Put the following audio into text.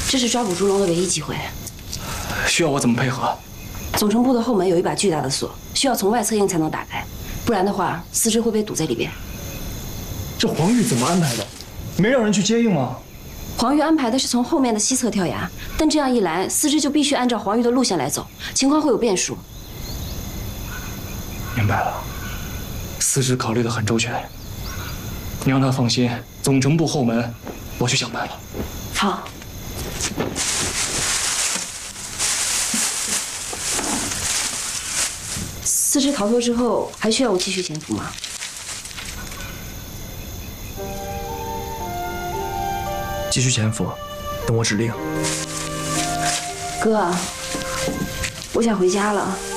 这是抓捕朱龙的唯一机会。 需要我怎么配合？ 总成部的后门有一把巨大的锁，需要从外策应才能打开，不然的话，四肢会被堵在里边。 这黄玉怎么安排的？没让人去接应吗？ 黄玉安排的是从后面的西侧跳崖，但这样一来，四肢就必须按照黄玉的路线来走，情况会有变数。 明白了，四肢考虑得很周全，你让他放心，总成部后门我去想办法。 好。四肢逃脱之后，还需要我继续潜伏吗？ 继续潜伏，等我指令。 哥，我想回家了。